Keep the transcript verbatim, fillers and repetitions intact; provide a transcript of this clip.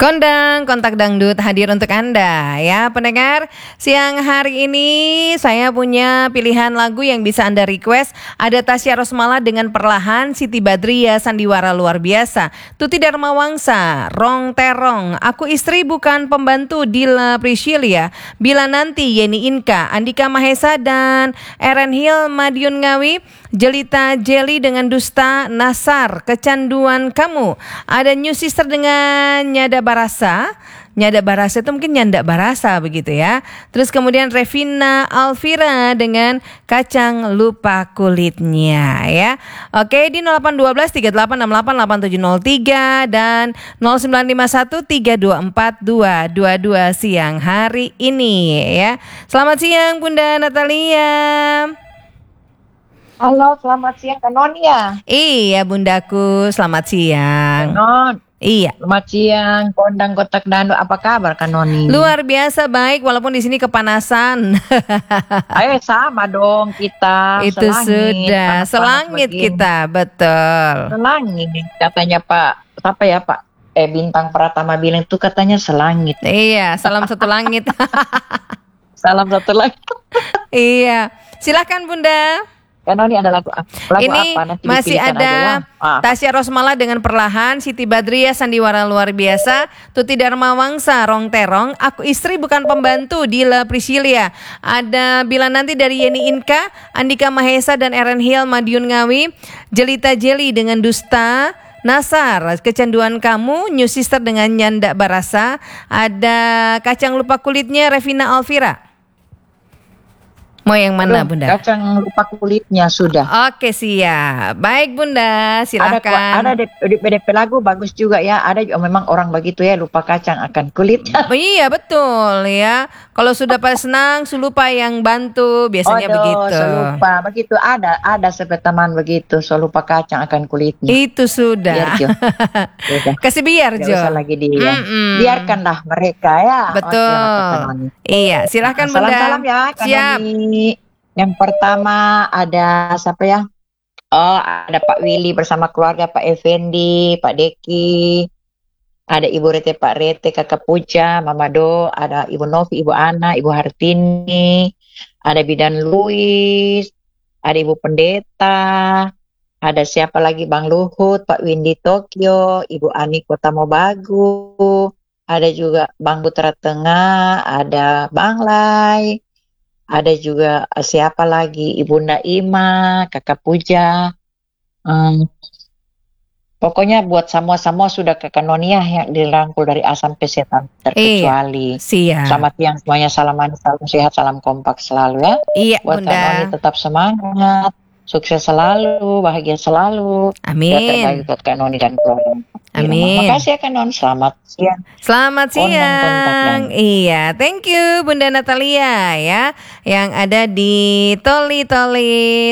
Kondang Kontak Dangdut hadir untuk Anda ya pendengar. Siang hari ini saya punya pilihan lagu yang bisa Anda request. Ada Tasya Rosmala dengan Perlahan, Siti Badriah, Sandiwara Luar Biasa, Tuti Dharma Wangsa, Rong Terong, Aku Istri Bukan Pembantu, Dila Priscilia, Bila Nanti, Yeni Inka, Andika Mahesa dan Eren Hill, Madiun Ngawi, Jelita Jelly dengan Dusta, Nasar, Kecanduan Kamu. Ada New Sister dengan Nyada Barasa. Nyada Barasa itu mungkin Nyanda Barasa begitu ya. Terus kemudian Revina Alvira dengan Kacang Lupa Kulitnya ya. Oke, di nol delapan satu dua tiga delapan enam delapan delapan tujuh nol tiga dan nol sembilan lima satu tiga dua empat dua dua dua siang hari ini ya. Selamat siang Bunda Natalia. Halo, selamat siang Kak Noni ya. Iya Bundaku, selamat siang. Kak Non. Iya. Selamat siang, Kondang Kontak Dangdut. Apa kabar Kak Noni? Luar biasa baik, walaupun di sini kepanasan. Ayo sama dong kita. Itu selangit, sudah panas-panas selangit begini. kita, betul. Selangit katanya Pak. Apa ya Pak? Eh Bintang Pratama bilang itu katanya selangit. Iya, salam satu langit. Salam satu lagi. Iya, silakan Bunda. Kak Noni ada lagu, lagu Ini apa? Nanti masih dipilihkan aja ya. ada Ah, Tasya Rosmala dengan Perlahan, Siti Badriah, Sandiwara Luar Biasa, Tuti Dharma Wangsa, Rong Terong, Aku Istri Bukan Pembantu, Dila Priscilia. Ada Bila Nanti dari Yeni Inka, Andika Mahesa dan Eren Hill, Madiun Ngawi, Jelita Jelly dengan Dusta, Nasar, Kecanduan Kamu, New Sister dengan Nyanda Barasa, ada Kacang Lupa Kulitnya, Revina Alvira. Mau yang mana Aduh, Bunda? Kacang Lupa Kulitnya sudah. Oke siap. Baik Bunda, Ada silakan. ada di D P lagu bagus juga ya. Ada juga memang orang begitu ya, lupa kacang akan kulitnya. Oh, iya betul ya. Kalau sudah pas senang, sulupa yang bantu biasanya Aduh, begitu. selupa begitu ada ada seperti teman begitu, selupa kacang akan kulitnya. Itu sudah. Biar Jo. Sudah. Kasih biar Nggak Jo. usah lagi dia. Mm-mm. Biarkanlah mereka ya. Betul. Iya, silakan Bunda. Salam-salam ya Kak Siap. Noni. Yang pertama ada siapa ya? Oh, ada Pak Willy bersama keluarga, Pak Effendi, Pak Deki. Ada Ibu Rete, Pak Rete, Kakak Puja, Mama Do, ada Ibu Novi, Ibu Ana, Ibu Hartini, ada Bidan Luis, ada Ibu Pendeta, ada siapa lagi Bang Luhut, Pak Windy Tokyo, Ibu Ani Kota Mobagu, ada juga Bang Putra Tengah, ada Bang Lai, ada juga siapa lagi Ibu Naima, Kakak Puja. Hmm. Pokoknya buat semua-semua sudah Kakak Noni ya yang dirangkul dari A sampai Z terkecuali. Iya, siap. Selamat siang semuanya, salam manis, salam sehat, salam kompak selalu ya. Iya Buat Bunda. Kak Noni tetap semangat, sukses selalu, bahagia selalu. Amin. Yang terbaik buat Kak Noni dan keluarga. Amin. Terima kasih ya Kak Noni, selamat siang. Selamat Kondang Kontak siang. Dangdut. Iya, thank you Bunda Natalia ya yang ada di Toli Toli